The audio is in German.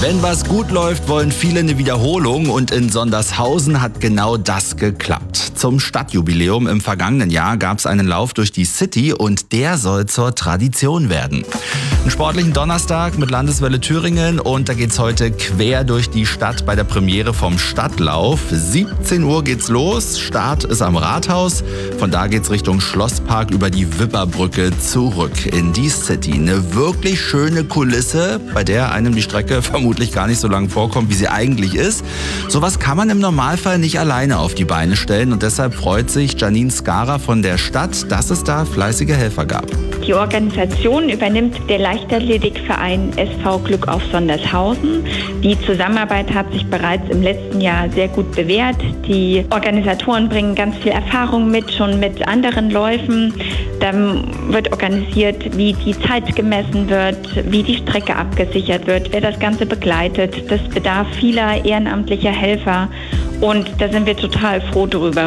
Wenn was gut läuft, wollen viele eine Wiederholung und in Sondershausen hat genau das geklappt. Zum Stadtjubiläum im vergangenen Jahr gab es einen Lauf durch die City und der soll zur Tradition werden. Einen sportlichen Donnerstag mit Landeswelle Thüringen und da geht's heute quer durch die Stadt bei der Premiere vom Stadtlauf. 17 Uhr geht's los, Start ist am Rathaus. Von da geht's Richtung Schlosspark über die Wipperbrücke zurück in die City. Eine wirklich schöne Kulisse, bei der einem die Strecke vermutlich gar nicht so lang vorkommt, wie sie eigentlich ist. Sowas kann man im Normalfall nicht alleine auf die Beine stellen und deshalb freut sich Janine Skara von der Stadt, dass es da fleißige Helfer gab. Die Organisation übernimmt der Leichtathletikverein SV Glück auf Sondershausen. Die Zusammenarbeit hat sich bereits im letzten Jahr sehr gut bewährt. Die Organisatoren bringen ganz viel Erfahrung mit, schon mit anderen Läufen. Dann wird organisiert, wie die Zeit gemessen wird, wie die Strecke abgesichert wird, wer das Ganze begleitet. Das bedarf vieler ehrenamtlicher Helfer und da sind wir total froh drüber.